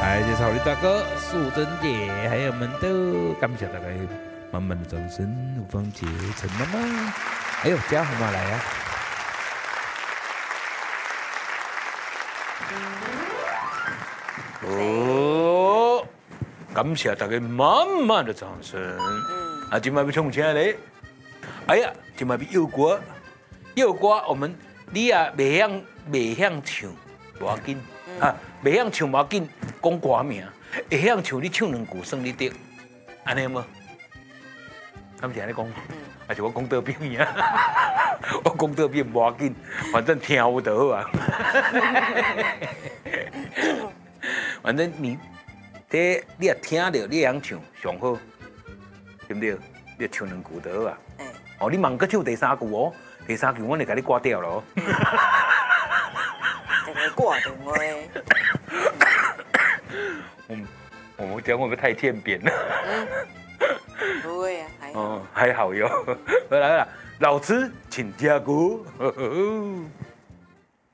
还有草梨大哥、素贞姐，还有们的，感谢大家满满的掌声。吴芳姐、陈妈妈，哎呦，嘉宏妈来啊！哦，感谢大家满满的掌声。啊，今晚要唱啥嘞？哎呀，今晚要歌，我们你啊，袂晓唱，无要紧啊，袂晓唱无要紧，讲歌名，会晓唱你唱两句算你得，安尼有无？他们听你讲，还是我讲得表演，我讲得表无要紧，反正听有就好啊。反正你也听到，你会晓唱上好，对不对？你唱两句就好啊。哦，你忙个唱第三句哦，第三句我就给你挂掉了哦。 就会挂电话。 我讲会不会太欠扁了？ 不会啊，还好。 哦，还好哟。来了，老师请加歌。